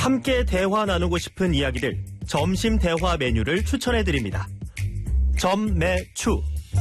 함께 대화 나누고 싶은 이야기들 점심 대화 메뉴를 추천해드립니다. 점매추.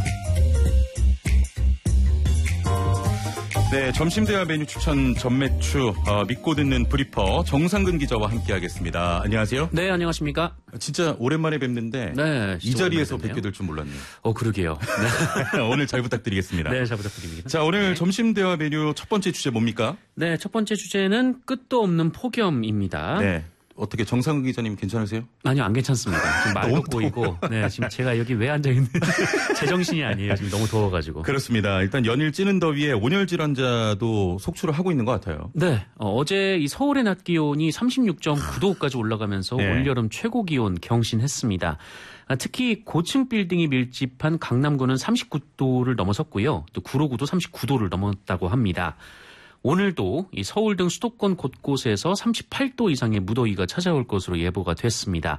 네, 점심 대화 메뉴 추천 점매추 믿고 듣는 브리퍼 정상근 기자와 함께하겠습니다. 안녕하세요. 네, 안녕하십니까. 진짜 오랜만에 뵙는데 네, 이 자리에서 뵙게 될 줄 몰랐네요. 그러게요. 네. 오늘 잘 부탁드리겠습니다. 네, 잘 부탁드립니다. 자, 오늘 점심 대화 메뉴 첫 번째 주제 뭡니까? 네, 첫 번째 주제는 끝도 없는 폭염입니다. 네. 어떻게 정상근 기자님 괜찮으세요? 아니요, 안 괜찮습니다. 지금 말도 보이고, 네, 지금 제가 여기 왜 앉아있는지 제정신이 아니에요. 지금 너무 더워가지고. 그렇습니다. 일단 연일 찌는 더위에 온열 질환자도 속출을 하고 있는 것 같아요. 네, 어제 이 서울의 낮 기온이 36.9도까지 올라가면서 네. 올여름 최고 기온 경신했습니다. 특히 고층 빌딩이 밀집한 강남구는 39도를 넘어섰고요. 또 구로구도 39도를 넘었다고 합니다. 오늘도 이 서울 등 수도권 곳곳에서 38도 이상의 무더위가 찾아올 것으로 예보가 됐습니다.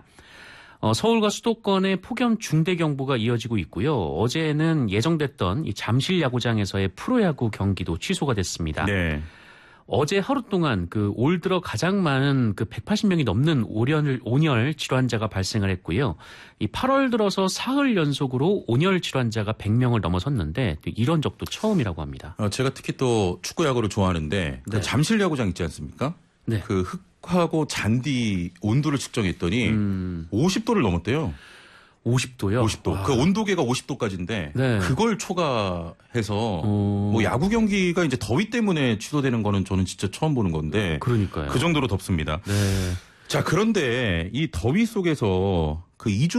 서울과 수도권의 폭염 중대경보가 이어지고 있고요. 어제는 예정됐던 이 잠실 야구장에서의 프로야구 경기도 취소가 됐습니다. 네. 어제 하루 동안 올 들어 가장 많은 180명이 넘는 온열 질환자가 발생을 했고요. 이 8월 들어서 사흘 연속으로 온열 질환자가 100명을 넘어섰는데 이런 적도 처음이라고 합니다. 제가 특히 또 축구 야구를 좋아하는데 네. 잠실 야구장 있지 않습니까? 네. 그 흙하고 잔디 온도를 측정했더니 50도를 넘었대요. 50도요? 50도. 그 온도계가 50도까지인데 네. 그걸 초과해서 뭐 야구 경기가 이제 더위 때문에 취소되는 거는 저는 진짜 처음 보는 건데 그러니까요. 그 정도로 덥습니다. 네. 자, 그런데 이 더위 속에서 그 이주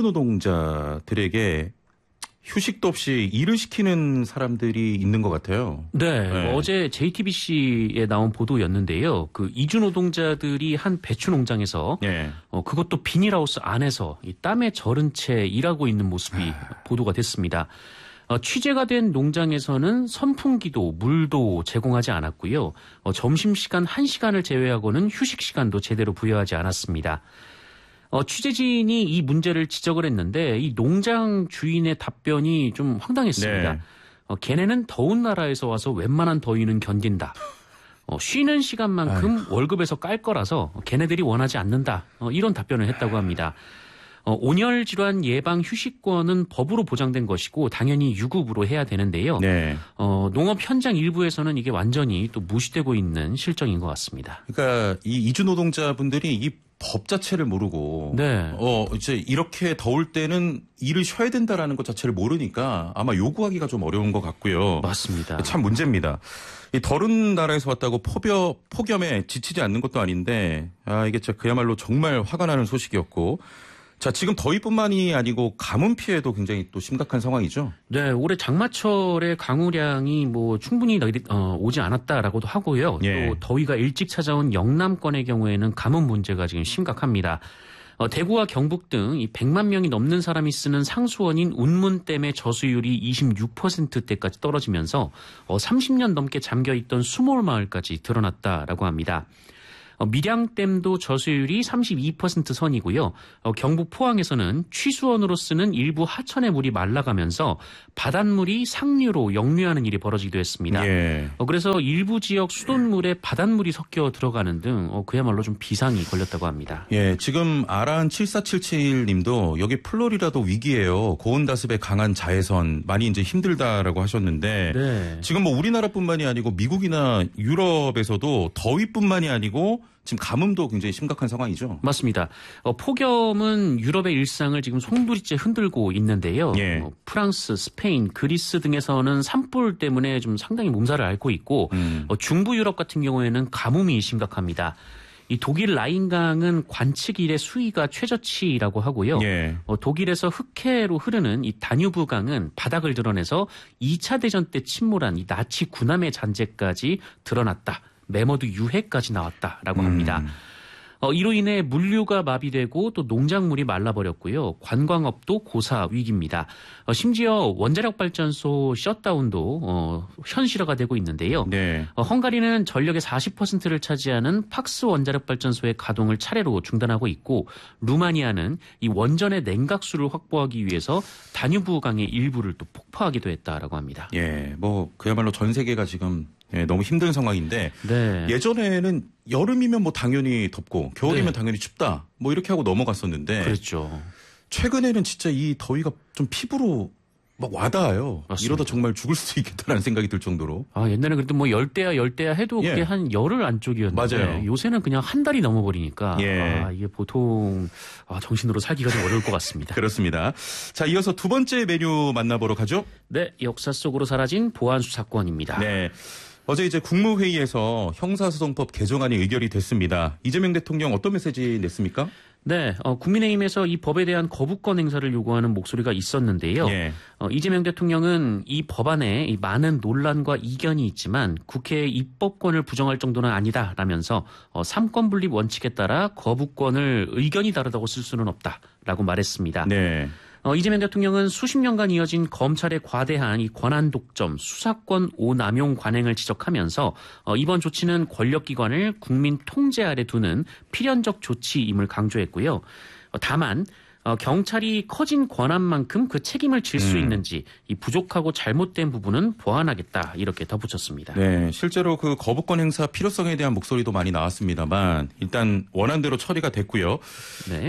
노동자들에게 휴식도 없이 일을 시키는 사람들이 있는 것 같아요. 네, 네. 어제 JTBC에 나온 보도였는데요. 이주 노동자들이 한 배추 농장에서 네. 그것도 비닐하우스 안에서 이 땀에 절은 채 일하고 있는 모습이 보도가 됐습니다. 취재가 된 농장에서는 선풍기도 물도 제공하지 않았고요. 점심시간 1시간을 제외하고는 휴식 시간도 제대로 부여하지 않았습니다. 취재진이 이 문제를 지적을 했는데 이 농장 주인의 답변이 좀 황당했습니다. 네. 걔네는 더운 나라에서 와서 웬만한 더위는 견딘다. 쉬는 시간만큼 월급에서 깔 거라서 걔네들이 원하지 않는다. 이런 답변을 했다고 합니다. 온열 질환 예방 휴식권은 법으로 보장된 것이고 당연히 유급으로 해야 되는데요. 네. 농업 현장 일부에서는 이게 완전히 또 무시되고 있는 실정인 것 같습니다. 그러니까 이 이주 노동자분들이 이 법 자체를 모르고 네. 이제 이렇게 더울 때는 일을 쉬어야 된다라는 것 자체를 모르니까 아마 요구하기가 좀 어려운 것 같고요. 맞습니다. 참 문제입니다. 이 더운 나라에서 왔다고 폭염에 지치지 않는 것도 아닌데 이게 진짜 그야말로 정말 화가 나는 소식이었고 자, 지금 더위뿐만이 아니고 가뭄 피해도 굉장히 또 심각한 상황이죠. 네, 올해 장마철에 강우량이 충분히 오지 않았다라고도 하고요. 예. 또 더위가 일찍 찾아온 영남권의 경우에는 가뭄 문제가 지금 심각합니다. 대구와 경북 등 이 100만 명이 넘는 사람이 쓰는 상수원인 운문댐의 저수율이 26%대까지 떨어지면서 30년 넘게 잠겨있던 수몰마을까지 드러났다라고 합니다. 밀양댐도 저수율이 32% 선이고요. 경북 포항에서는 취수원으로 쓰는 일부 하천의 물이 말라가면서 바닷물이 상류로 역류하는 일이 벌어지기도 했습니다. 예. 그래서 일부 지역 수돗물에 바닷물이 섞여 들어가는 등 그야말로 좀 비상이 걸렸다고 합니다. 예, 지금 아란 7477님도 여기 플로리다도 위기예요. 고온다습에 강한 자외선 많이 이제 힘들다라고 하셨는데 네. 지금 우리나라뿐만이 아니고 미국이나 유럽에서도 더위뿐만이 아니고 지금 가뭄도 굉장히 심각한 상황이죠. 맞습니다. 폭염은 유럽의 일상을 지금 송두리째 흔들고 있는데요. 예. 프랑스, 스페인, 그리스 등에서는 산불 때문에 좀 상당히 몸살을 앓고 있고 중부 유럽 같은 경우에는 가뭄이 심각합니다. 이 독일 라인강은 관측 이래 수위가 최저치라고 하고요. 예. 독일에서 흑해로 흐르는 이 다뉴브강은 바닥을 드러내서 2차 대전 때 침몰한 이 나치 군함의 잔재까지 드러났다. 메머드 유해까지 나왔다라고 합니다. 이로 인해 물류가 마비되고 또 농작물이 말라버렸고요. 관광업도 고사 위기입니다. 심지어 원자력 발전소 셧다운도 현실화가 되고 있는데요. 네. 헝가리는 전력의 40%를 차지하는 팍스 원자력 발전소의 가동을 차례로 중단하고 있고 루마니아는 이 원전의 냉각수를 확보하기 위해서 다뉴브 강의 일부를 또 폭파하기도 했다라고 합니다. 예, 그야말로 전 세계가 지금 예, 너무 힘든 상황인데 네. 예전에는 여름이면 뭐 당연히 덥고 겨울이면 네. 당연히 춥다 뭐 이렇게 하고 넘어갔었는데 그렇죠. 최근에는 진짜 이 더위가 좀 피부로 막 와닿아요. 맞습니다. 이러다 정말 죽을 수도 있겠다라는 생각이 들 정도로. 아, 옛날에 그래도 뭐 열대야 해도 그게 예. 한 열흘 안쪽이었는데 맞아요. 요새는 그냥 한 달이 넘어버리니까 예. 아, 이게 보통 정신으로 살기가 좀 어려울 것 같습니다. 그렇습니다. 자, 이어서 두 번째 메뉴 만나보러 가죠. 네, 역사 속으로 사라진 보안 수사권입니다. 네. 어제 이제 국무회의에서 형사소송법 개정안이 의결이 됐습니다. 이재명 대통령 어떤 메시지 냈습니까? 네, 국민의힘에서 이 법에 대한 거부권 행사를 요구하는 목소리가 있었는데요. 예. 이재명 대통령은 이 법안에 이 많은 논란과 이견이 있지만 국회의 입법권을 부정할 정도는 아니다라면서 삼권 분립 원칙에 따라 거부권을 의견이 다르다고 쓸 수는 없다라고 말했습니다. 네. 이재명 대통령은 수십 년간 이어진 검찰의 과대한 이 권한 독점, 수사권 오남용 관행을 지적하면서 이번 조치는 권력기관을 국민 통제 아래 두는 필연적 조치임을 강조했고요. 다만 경찰이 커진 권한만큼 그 책임을 질 수 있는지 이 부족하고 잘못된 부분은 보완하겠다 이렇게 덧붙였습니다. 네, 실제로 그 거부권 행사 필요성에 대한 목소리도 많이 나왔습니다만 일단 원안대로 처리가 됐고요. 네.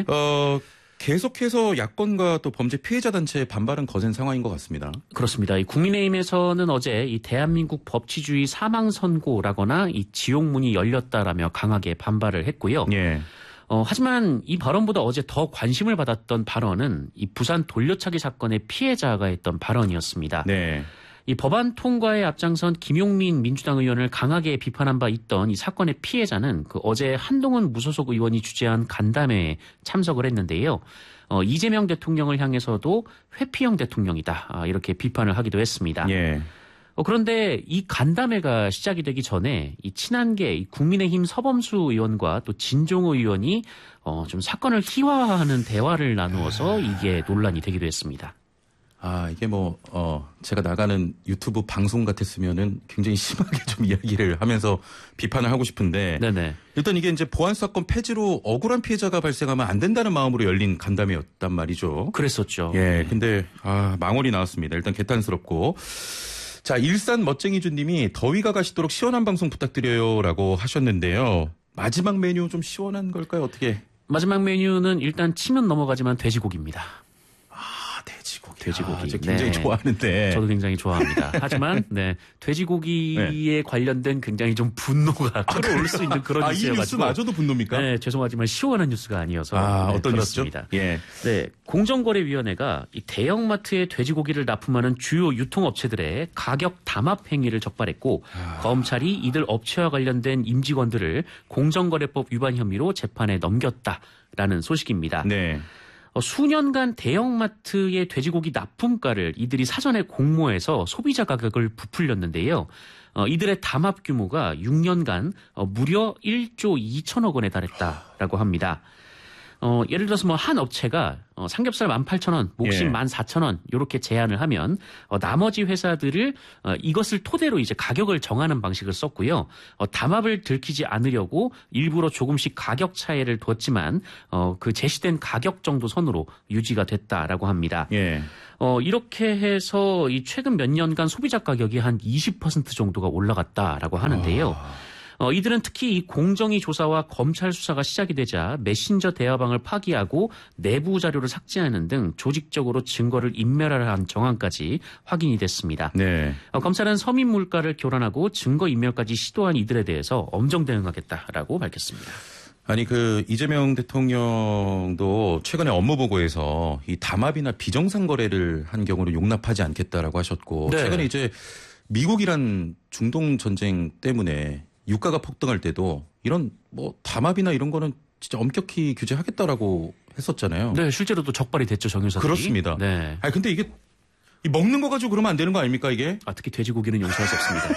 계속해서 야권과 또 범죄 피해자 단체의 반발은 거센 상황인 것 같습니다. 그렇습니다. 이 국민의힘에서는 어제 이 대한민국 법치주의 사망 선고라거나 이 지옥문이 열렸다라며 강하게 반발을 했고요. 예. 하지만 이 발언보다 어제 더 관심을 받았던 발언은 이 부산 돌려차기 사건의 피해자가 했던 발언이었습니다. 네. 이 법안 통과에 앞장선 김용민 민주당 의원을 강하게 비판한 바 있던 이 사건의 피해자는 그 어제 한동훈 무소속 의원이 주재한 간담회에 참석을 했는데요. 이재명 대통령을 향해서도 회피형 대통령이다 이렇게 비판을 하기도 했습니다. 예. 그런데 이 간담회가 시작이 되기 전에 이 친한계 이 국민의힘 서범수 의원과 또 진종호 의원이 좀 사건을 희화화하는 대화를 나누어서 이게 논란이 되기도 했습니다. 이게 제가 나가는 유튜브 방송 같았으면은 굉장히 심하게 좀 이야기를 하면서 비판을 하고 싶은데. 네네. 일단 이게 이제 보안사건 폐지로 억울한 피해자가 발생하면 안 된다는 마음으로 열린 간담회였단 말이죠. 그랬었죠. 예. 근데, 망언이 나왔습니다. 일단 개탄스럽고. 자, 일산 멋쟁이주님이 더위가 가시도록 시원한 방송 부탁드려요라고 하셨는데요. 마지막 메뉴 좀 시원한 걸까요? 어떻게? 마지막 메뉴는 일단 치면 넘어가지만 돼지고기입니다. 돼지고기. 제가 굉장히 좋아하는데. 저도 굉장히 좋아합니다. 하지만 돼지고기에 관련된 굉장히 좀 분노가 끌어올 수 있는 그런 이 뉴스여가지고. 뉴스마저도 분노입니까? 네, 죄송하지만 시원한 뉴스가 아니어서. 어떤 그렇습니다. 뉴스죠? 예. 네, 공정거래위원회가 이 대형마트에 돼지고기를 납품하는 주요 유통업체들의 가격 담합 행위를 적발했고 검찰이 이들 업체와 관련된 임직원들을 공정거래법 위반 혐의로 재판에 넘겼다라는 소식입니다. 네. 수년간 대형마트의 돼지고기 납품가를 이들이 사전에 공모해서 소비자 가격을 부풀렸는데요. 이들의 담합 규모가 6년간 무려 1조 2천억 원에 달했다라고 합니다. 예를 들어서 한 업체가 삼겹살 18,000원, 목심 14,000원 이렇게 제한을 하면 나머지 회사들을 이것을 토대로 이제 가격을 정하는 방식을 썼고요. 담합을 들키지 않으려고 일부러 조금씩 가격 차이를 뒀지만 그 제시된 가격 정도 선으로 유지가 됐다라고 합니다. 예. 이렇게 해서 이 최근 몇 년간 소비자 가격이 한 20% 정도가 올라갔다라고 하는데요. 이들은 특히 이 공정위 조사와 검찰 수사가 시작이 되자 메신저 대화방을 파기하고 내부 자료를 삭제하는 등 조직적으로 증거를 인멸하려 한 정황까지 확인이 됐습니다. 네. 검찰은 서민 물가를 교란하고 증거 인멸까지 시도한 이들에 대해서 엄정 대응하겠다라고 밝혔습니다. 이재명 대통령도 최근에 업무 보고에서 이 담합이나 비정상 거래를 한 경우를 용납하지 않겠다라고 하셨고 네. 최근에 이제 미국이란 중동 전쟁 때문에 유가가 폭등할 때도 이런 담합이나 이런 거는 진짜 엄격히 규제하겠다라고 했었잖아요. 네, 실제로도 적발이 됐죠, 정유사들이. 그렇습니다. 네. 근데 이게 먹는 거 가지고 그러면 안 되는 거 아닙니까, 이게? 특히 돼지고기는 용서할 수 없습니다.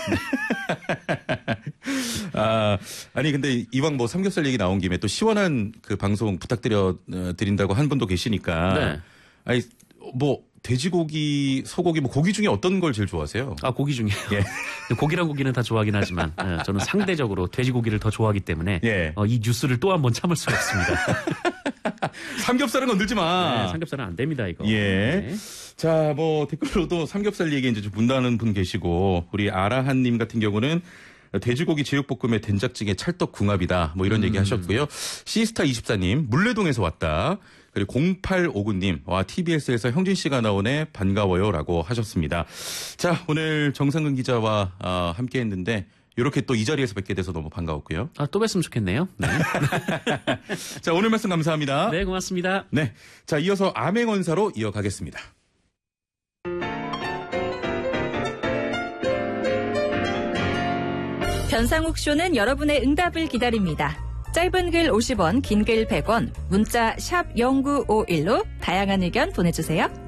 네. 근데 이왕 삼겹살 얘기 나온 김에 또 시원한 그 방송 드린다고 한 분도 계시니까. 네. 돼지고기, 소고기, 고기 중에 어떤 걸 제일 좋아하세요? 고기 중에요. 예. 고기란 고기는 다 좋아하긴 하지만 저는 상대적으로 돼지고기를 더 좋아하기 때문에 예. 이 뉴스를 또 한 번 참을 수가 없습니다. 삼겹살은 건들지 마. 네, 삼겹살은 안 됩니다, 이거. 예. 네. 자, 뭐 댓글로도 삼겹살 얘기 이제 좀 분다는 분 계시고 우리 아라한님 같은 경우는 돼지고기 제육볶음에 된장찌개 찰떡궁합이다. 뭐 이런 얘기 하셨고요. 시스타24님 물레동에서 왔다. 그리고 0859님 와 TBS에서 형진 씨가 나오네 반가워요라고 하셨습니다. 자, 오늘 정상근 기자와 함께했는데 이렇게 또 이 자리에서 뵙게 돼서 너무 반가웠고요. 또 뵀으면 좋겠네요. 네. 자, 오늘 말씀 감사합니다. 네, 고맙습니다. 네, 자 이어서 암행언사로 이어가겠습니다. 변상욱 쇼는 여러분의 응답을 기다립니다. 짧은 글 50원, 긴 글 100원, 문자 샵 0951로 다양한 의견 보내주세요.